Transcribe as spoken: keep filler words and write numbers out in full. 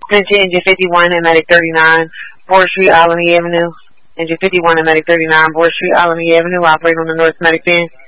Attention, Engine fifty-one and Medic thirty-nine, Board Street, Alamy Avenue. Engine fifty-one and Medic thirty-nine, Board Street, Alamy Avenue, operate on the North Medic Band.